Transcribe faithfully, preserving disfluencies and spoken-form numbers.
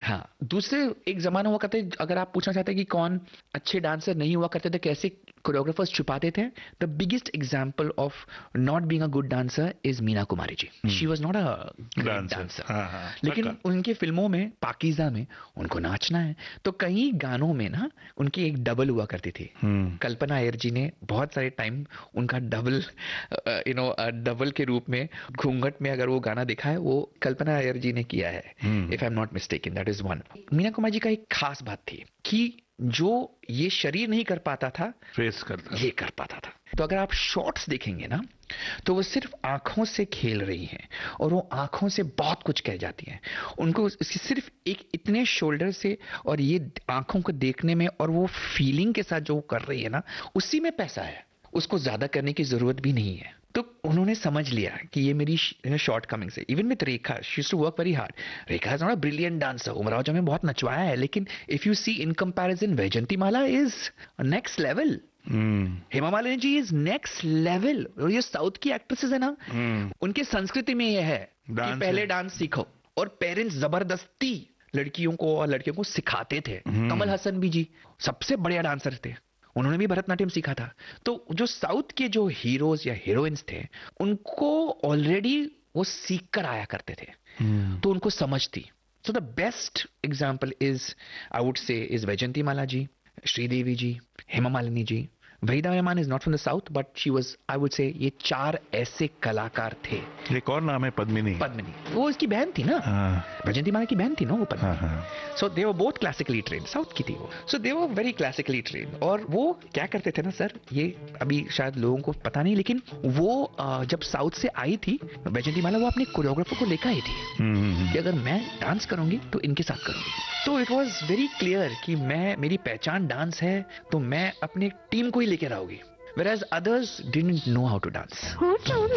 हाँ, दूसरे एक जमाना हुआ करते, अगर आप पूछना चाहते हैं कि कौन अच्छे डांसर नहीं हुआ करते थे, कैसे कोरियोग्राफर्स छुपाते थे, the biggest example of not being a good dancer is Meena Kumari ji. She was not a great dancer, लेकिन उनके फिल्मों में, पाकीज़ा में उनको नाचना है, तो कई गानों में ना उनकी एक डबल हुआ करती थी. कल्पना अय्यर जी ने बहुत सारे टाइम उनका डबल, यू नो डबल के रूप में घूंघट में अगर वो गाना दिखा है, वो कल्पना अय्यर जी ने किया है, if I am not mistaken. That is one. Meena Kumari ji का एक खास बात थी कि जो ये शरीर नहीं कर पाता था, फेस करता ये कर पाता था. तो अगर आप शॉट्स देखेंगे ना, तो वो सिर्फ आंखों से खेल रही हैं और वो आंखों से बहुत कुछ कह जाती हैं. उनको सिर्फ एक इतने शोल्डर से और ये आंखों को देखने में और वो फीलिंग के साथ जो वो कर रही है ना, उसी में पैसा है. उसको ज्यादा करने की जरूरत भी नहीं है. तो उन्होंने समझ लिया कि ये मेरी शॉर्ट कमिंग से. Even with Rekha, she used to work very hard. Rekha is not a brilliant dancer. Umrao जब में बहुत नचवाया है, लेकिन if you see in comparison, Vaijayanti Mala is next level. Hema Malini ji is next level. और ये साउथ की एक्ट्रेसेस है ना, hmm. उनकी संस्कृति में ये है कि पहले डांस सीखो, और पेरेंट्स जबरदस्ती लड़कियों को और लड़कियों को सिखाते थे. hmm. कमल हसन भी जी सबसे बढ़िया डांसर थे, उन्होंने भी भरतनाट्यम सीखा था. तो जो साउथ के जो हीरोज या हीरोइंस थे, उनको ऑलरेडी वो सीख कर आया करते थे. hmm. तो उनको समझ थी. So the best example is, I would say, is Vaijayanti Mala ji, Sridevi ji, Hema Malini ji. Waheeda Rehman is not from the south, but she was, I would say, ये चार ऐसे कलाकार थे. एक और नाम है पद्मिनी. पद्मिनी, वो इसकी बहन थी ना, वैजयंती माला की बहन थी ना वो पद्मिनी. सो दे were both classically trained, south की थी वो. सो दे वर वेरी क्लासिकली ट्रेन्ड. और वो क्या करते थे ना सर, ये अभी शायद लोगों को पता नहीं, लेकिन वो जब साउथ से आई थी वैजयंती माला, वो अपने कोरियोग्राफर को लेकर आई थी कि अगर मैं डांस करूंगी तो इनके साथ करूंगी. तो इट वॉज वेरी क्लियर कि मैं, मेरी पहचान डांस है, तो मैं अपने टीम को ही लेकर आओगी. Whereas others didn't know how to dance.